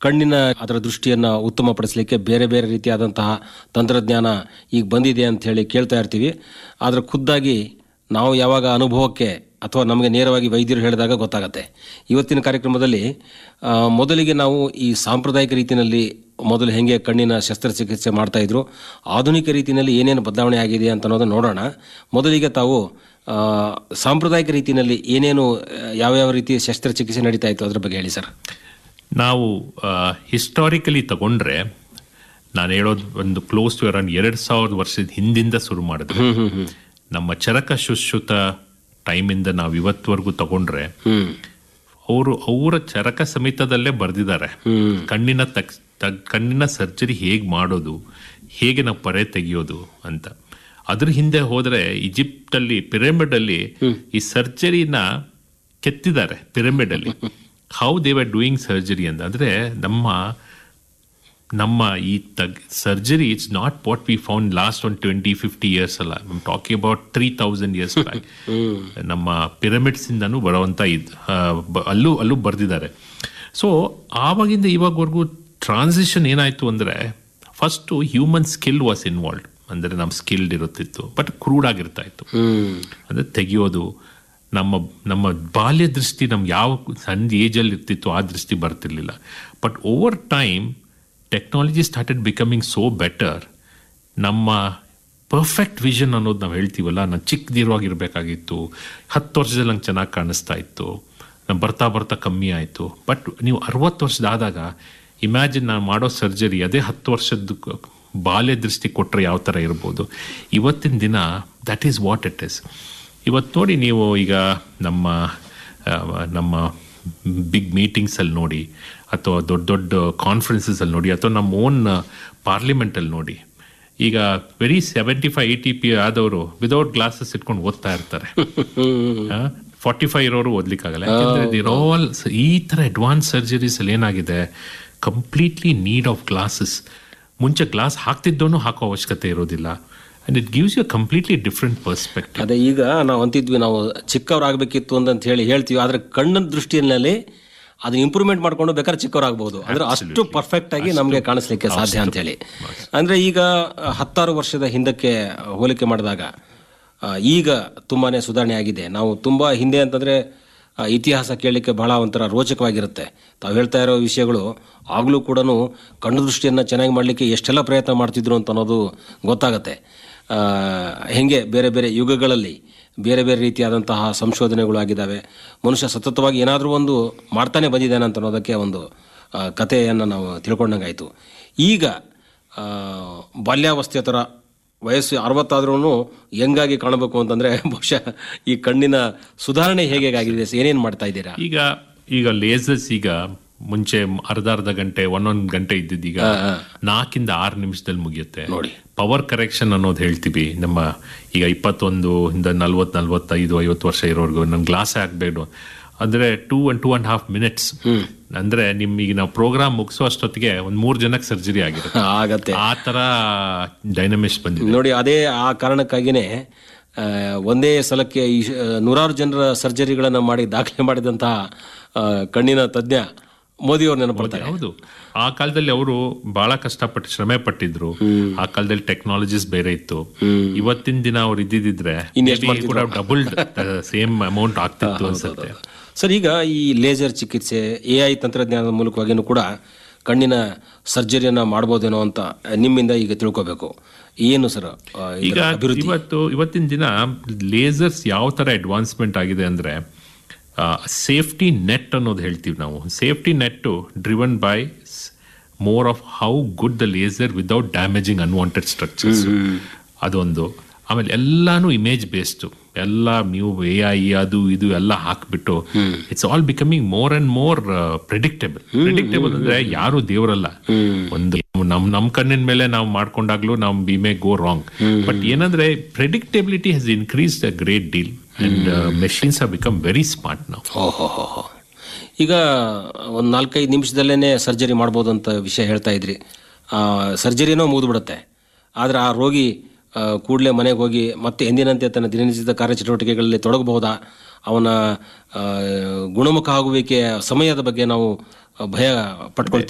ಕಣ್ಣಿನ ಅದರ ದೃಷ್ಟಿಯನ್ನು ಉತ್ತಮಪಡಿಸಲಿಕ್ಕೆ ಬೇರೆ ಬೇರೆ ರೀತಿಯಾದಂತಹ ತಂತ್ರಜ್ಞಾನ ಈಗ ಬಂದಿದೆ ಅಂತ ಹೇಳಿ ಕೇಳ್ತಾ ಇರ್ತೀವಿ. ಆದರೆ ಖುದ್ದಾಗಿ ನಾವು ಯಾವಾಗ ಅನುಭವಕ್ಕೆ ಅಥವಾ ನಮಗೆ ನೇರವಾಗಿ ವೈದ್ಯರು ಹೇಳಿದಾಗ ಗೊತ್ತಾಗತ್ತೆ. ಇವತ್ತಿನ ಕಾರ್ಯಕ್ರಮದಲ್ಲಿ ಮೊದಲಿಗೆ ನಾವು ಈ ಸಾಂಪ್ರದಾಯಿಕ ರೀತಿಯಲ್ಲಿ ಮೊದಲು ಹೆಂಗೆ ಕಣ್ಣಿನ ಶಸ್ತ್ರಚಿಕಿತ್ಸೆ ಮಾಡ್ತಾಯಿದ್ರು, ಆಧುನಿಕ ರೀತಿಯಲ್ಲಿ ಏನೇನು ಬದಲಾವಣೆ ಆಗಿದೆ ಅಂತ ಅನ್ನೋದನ್ನು ನೋಡೋಣ. ಮೊದಲಿಗೆ ತಾವು ಸಾಂಪ್ರದಾಯಿಕ ರೀತಿಯಲ್ಲಿ ಏನೇನು ಯಾವ್ಯಾವ ರೀತಿಯ ಶಸ್ತ್ರಚಿಕಿತ್ಸೆ ನಡೀತಾ ಇತ್ತು ಅದ್ರ ಬಗ್ಗೆ ಹೇಳಿ ಸರ್. ನಾವು ಹಿಸ್ಟಾರಿಕಲಿ ತಗೊಂಡ್ರೆ ನಾನು ಹೇಳೋದು ಒಂದು ಕ್ಲೋಸ್ ಟು ಅರೌಂಡ್ 2000 ವರ್ಷದ ಹಿಂದಿಂದ ಶುರು ಮಾಡಿದ್ರು. ನಮ್ಮ ಚರಕ ಶುಶ್ರುತ ಟೈಮಿಂದ ನಾವು ಇವತ್ತವರೆಗೂ ತಗೊಂಡ್ರೆ ಅವರ ಚರಕ ಸಮೇತದಲ್ಲೇ ಬರೆದಿದ್ದಾರೆ ಕಣ್ಣಿನ ಸರ್ಜರಿ ಹೇಗೆ ಮಾಡೋದು, ಹೇಗೆ ನಾವು ಪರೆ ತೆಗೆಯೋದು ಅಂತ. ಅದ್ರ ಹಿಂದೆ ಹೋದ್ರೆ ಈಜಿಪ್ಟ್ ಅಲ್ಲಿ ಪಿರಮಿಡ್ ಅಲ್ಲಿ ಈ ಸರ್ಜರಿನ ಕೆತ್ತಿದ್ದಾರೆ. ಪಿರಮಿಡ್ ಅಲ್ಲಿ how they were doing surgery ಅಂತ. ಅಂದ್ರೆ ನಮ್ಮ ಈ surgery it's not what we found last 20-50 years ಅಲ್ಲ, I am talking about 3000 years back. ನಮ್ಮ ಪಿರಮಿಡ್ಸ್ ಇಂದನೂ ಬರುವಂತ ಅಲ್ಲೂ ಬರ್ದಿದ್ದಾರೆ. ಸೊ ಆವಾಗಿಂದ ಇವಾಗವರೆಗೂ ಟ್ರಾನ್ಸಿಷನ್ ಏನಾಯ್ತು ಅಂದ್ರೆ, first human skill was involved. ಅಂದ್ರೆ ನಮ್ಮ ಸ್ಕಿಲ್ಡ್ ಇರುತ್ತಿತ್ತು, ಬಟ್ ಕ್ರೂಡ್ ಆಗಿರ್ತಾ ಇತ್ತು. ಅಂದ್ರೆ ತೆಗೆಯೋದು ನಮ್ಮ ಬಾಲ್ಯ ದೃಷ್ಟಿ ನಮ್ಗೆ ಯಾವ ಸಣ್ಣ ಏಜಲ್ಲಿ ಇರ್ತಿತ್ತು ಆ ದೃಷ್ಟಿ ಬರ್ತಿರ್ಲಿಲ್ಲ. But over time technology started becoming so better. ನಮ್ಮ ಪರ್ಫೆಕ್ಟ್ ವಿಷನ್ ಅನ್ನೋದು ನಾವು ಹೇಳ್ತೀವಲ್ಲ, ನಾನು ಚಿಕ್ಕದಿರುವಾಗಿರ್ಬೇಕಾಗಿತ್ತು, 10 ವರ್ಷದಲ್ಲಿ ನಂಗೆ ಚೆನ್ನಾಗಿ ಕಾಣಿಸ್ತಾ ಇತ್ತು, ನಾನು ಬರ್ತಾ ಬರ್ತಾ ಕಮ್ಮಿ ಆಯಿತು. ಬಟ್ ನೀವು 60 ವರ್ಷದಾದಾಗ ಇಮ್ಯಾಜಿನ್ ನಾನು ಮಾಡೋ ಸರ್ಜರಿ ಅದೇ 10 ವರ್ಷದ ಬಾಲ್ಯ ದೃಷ್ಟಿ ಕೊಟ್ಟರೆ ಯಾವ ಥರ ಇರ್ಬೋದು. ಇವತ್ತಿನ ದಿನ that is what it is. ಇವತ್ತು ನೋಡಿ, ನೀವು ಈಗ ನಮ್ಮ ಬಿಗ್ ಮೀಟಿಂಗ್ಸಲ್ಲಿ ನೋಡಿ, ಅಥವಾ ದೊಡ್ಡ ದೊಡ್ಡ ಕಾನ್ಫರೆನ್ಸಸಲ್ಲಿ ನೋಡಿ, ಅಥವಾ ನಮ್ಮ ಓನ್ ಪಾರ್ಲಿಮೆಂಟಲ್ಲಿ ನೋಡಿ, ಈಗ ವೆರಿ 75-80 ಆದವರು ವಿದೌಟ್ ಗ್ಲಾಸಸ್ ಇಟ್ಕೊಂಡು ಓದ್ತಾ ಇರ್ತಾರೆ. 45 ಇರೋರು ಓದ್ಲಿಕ್ಕಾಗಲ್ಲ. ಯಾಕೆಂದ್ರೆ ಆಲ್ ಈ ಥರ ಅಡ್ವಾನ್ಸ್ ಸರ್ಜರೀಸ್ ಅಲ್ಲಿ ಏನಾಗಿದೆ, ಕಂಪ್ಲೀಟ್ಲಿ ನೀಡ್ ಆಫ್ ಗ್ಲಾಸಸ್. ಮುಂಚೆ ಗ್ಲಾಸ್ ಹಾಕ್ತಿದ್ದೋನು ಹಾಕೋ ಅವಶ್ಯಕತೆ ಇರೋದಿಲ್ಲ. And it gives you completely different perspective. ಅದೇ ಈಗ ನಾವು ಅಂತಿದ್ವಿ, ನಾವು ಚಿಕ್ಕವರಾಗಬೇಕಿತ್ತು ಅಂತ ಹೇಳ್ತೀವಿ. ಆದರೆ ಕಣ್ಣಿನ ದೃಷ್ಟಿಯಲ್ಲಿ ಅದನ್ನ ಇಂಪ್ರೂವ್ಮೆಂಟ್ ಮಾಡ್ಕೊಂಡು ಬೇಕಾದ್ರೆ ಚಿಕ್ಕವರಾಗಬಹುದು. ಅಂದ್ರೆ ಅಷ್ಟು ಪರ್ಫೆಕ್ಟ್ ಆಗಿ ನಮಗೆ ಕಾಣಿಸ್ಲಿಕ್ಕೆ ಸಾಧ್ಯ ಅಂತ ಹೇಳಿ. ಅಂದ್ರೆ ಈಗ 10 ವರ್ಷದ ಹಿಂದಕ್ಕೆ ಹೋಲಿಕೆ ಮಾಡಿದಾಗ ಈಗ ತುಂಬಾನೇ ಸುಧಾರಣೆ ಆಗಿದೆ. ನಾವು ತುಂಬಾ ಹಿಂದೆ ಅಂತಂದ್ರೆ ಇತಿಹಾಸ ಕೇಳಲಿಕ್ಕೆ ಬಹಳ ಒಂಥರ ರೋಚಕವಾಗಿರುತ್ತೆ. ತಾವು ಹೇಳ್ತಾ ಇರೋ ವಿಷಯಗಳು ಆಗಲೂ ಕೂಡ ಕಣ್ಣು ದೃಷ್ಟಿಯನ್ನು ಚೆನ್ನಾಗಿ ಮಾಡಲಿಕ್ಕೆ ಎಷ್ಟೆಲ್ಲ ಪ್ರಯತ್ನ ಮಾಡ್ತಿದ್ರು ಅಂತ ಅನ್ನೋದು ಗೊತ್ತಾಗತ್ತೆ. ಹೆಂಗೆ ಬೇರೆ ಬೇರೆ ಯುಗಗಳಲ್ಲಿ ಬೇರೆ ಬೇರೆ ರೀತಿಯಾದಂತಹ ಸಂಶೋಧನೆಗಳು ಆಗಿದ್ದಾವೆ. ಮನುಷ್ಯ ಸತತವಾಗಿ ಏನಾದರೂ ಒಂದು ಮಾಡ್ತಾನೆ ಬಂದಿದ್ದಾನೆ ಅಂತ ಅನ್ನೋದಕ್ಕೆ ಒಂದು ಕಥೆಯನ್ನು ನಾವು ತಿಳ್ಕೊಂಡಂಗಾಯಿತು. ಈಗ ಬಾಲ್ಯಾವಸ್ಥೆ ಥರ ವಯಸ್ಸು 60 ಆದ್ರೂ ಹೆಂಗಾಗಿ ಕಾಣಬೇಕು ಅಂತಂದರೆ ಬಹುಶಃ ಈ ಕಣ್ಣಿನ ಸುಧಾರಣೆ ಹೇಗೆ ಆಗಿದೆ, ಏನೇನು ಮಾಡ್ತಾ ಇದ್ದೀರಾ? ಈಗ ಲೇಸರ್ಸ್ ಈಗ ಮುಂಚೆ ಅರ್ಧ ಗಂಟೆ 1 ಗಂಟೆ ಇದ್ದಿದ್ದು ಈಗ 4-6 ನಿಮಿಷದಲ್ಲಿ ಮುಗಿಯುತ್ತೆ ನೋಡಿ. ಪವರ್ ಕರೆಕ್ಷನ್ ಅನ್ನೋದು ಹೇಳ್ತೀವಿ. ನಮ್ಮ ಈಗ 21 40 45 50 ವರ್ಷ ಇರೋರ್ಗು ನಮ್ ಗ್ಲಾಸ್ ಹಾಕ್ಬೇಡು ಅಂದ್ರೆ 2.5 minutes. ಅಂದ್ರೆ ನಿಮ್ಗೆ ನಾವು ಪ್ರೋಗ್ರಾಮ್ ಮುಗಿಸೋ ಅಷ್ಟೊತ್ತಿಗೆ 3 ಜನಕ್ಕೆ ಸರ್ಜರಿ ಆಗಿರುತ್ತೆ. ಆ ತರ ಡೈನಮಿಕ್ಸ್ ಬಂದಿದೆ ನೋಡಿ. ಅದೇ ಆ ಕಾರಣಕ್ಕಾಗಿನೇ ಒಂದೇ ಸಲಕ್ಕೆ 100 ಜನರ ಸರ್ಜರಿಗಳನ್ನ ಮಾಡಿ ದಾಖಲೆ ಮಾಡಿದಂತಹ ಕಣ್ಣಿನ ತಜ್ಞ ಮೋದಿಯವ್ರು ನೆನಪಡ್ತಾರೆ. ಹೌದು, ಆ ಕಾಲದಲ್ಲಿ ಅವರು ಬಹಳ ಕಷ್ಟಪಟ್ಟು ಶ್ರಮೆ ಪಟ್ಟಿದ್ರು. ಆ ಕಾಲದಲ್ಲಿ ಟೆಕ್ನಾಲಜೀಸ್ ಬೇರೆ ಇತ್ತು. ಇವತ್ತಿನ ದಿನ ಅವ್ರು ಇದ್ದಿದ್ರೆ ಡಬಲ್ ಸೇಮ್ ಅಮೌಂಟ್ ಆಗ್ತಿತ್ತು ಅನ್ಸುತ್ತೆ. ಸರ್, ಈಗ ಈ ಲೇಸರ್ ಚಿಕಿತ್ಸೆ AI ತಂತ್ರಜ್ಞಾನದ ಮೂಲಕವಾಗಿನೂ ಕೂಡ ಕಣ್ಣಿನ ಸರ್ಜರಿಯನ್ನ ಮಾಡ್ಬೋದೇನೋ ಅಂತ ನಿಮ್ಮಿಂದ ಈಗ ತಿಳ್ಕೋಬೇಕು. ಏನು ಸರ್ ಈಗ ಇವತ್ತಿನ ದಿನ ಲೇಸರ್ಸ್ ಯಾವ ತರ ಅಡ್ವಾನ್ಸ್ಮೆಂಟ್ ಆಗಿದೆ ಅಂದ್ರೆ, ಸೇಫ್ಟಿ ನೆಟ್ ಅನ್ನೋದು ಹೇಳ್ತೀವಿ ನಾವು. Safety net driven by more of how good the laser without damaging unwanted structures. ಅದೊಂದು. ಆಮೇಲೆ ಎಲ್ಲಾನು ಇಮೇಜ್ ಬೇಸ್ಡ್, ಎಲ್ಲ ನೀವು AI ಅದು ಇದು ಎಲ್ಲ ಹಾಕ್ಬಿಟ್ಟು it's all becoming more and more predictable. ಅಂದ್ರೆ ಯಾರು ದೇವರಲ್ಲ. ಒಂದು ನಮ್ ಕಣ್ಣಿನ ಮೇಲೆ ನಾವು ಮಾಡ್ಕೊಂಡಾಗ್ಲೂ ನಾವು we may go wrong. But ಏನಂದ್ರೆ ಪ್ರಿಡಿಕ್ಟಬಿಲಿಟಿ has increased a great deal and machines have become very smart now. ಈಗ ಒಂದು 4-5 ನಿಮಿಷದಲ್ಲೇನೆ ಸರ್ಜರಿ ಮಾಡ್ಬೋದು ಅಂತ ವಿಷಯ ಹೇಳ್ತಾ ಇದ್ರಿ. ಸರ್ಜರಿನೋ ಮುಗಿದ್ಬಿಡುತ್ತೆ. ಆದ್ರೆ ಆ ರೋಗಿ ಕೂಡಲೇ ಮನೆಗೆ ಹೋಗಿ ಮತ್ತೆ ಎಂದಿನಂತೆ ತನ್ನ ದಿನನಿತ್ಯದ ಕಾರ್ಯಚಟುವಟಿಕೆಗಳಲ್ಲಿ ತೊಡಗಬಹುದಾ? ಅವನ ಗುಣಮುಖ ಆಗುವಿಕೆ ಸಮಯದ ಬಗ್ಗೆ ನಾವು ಭಯ ಪಟ್ಕೊಳ್ತೀವಿ.